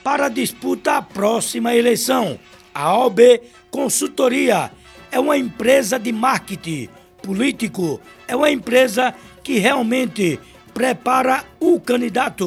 para a disputa à próxima eleição. A OB Consultoria é uma empresa de marketing político, é uma empresa que realmente prepara o candidato.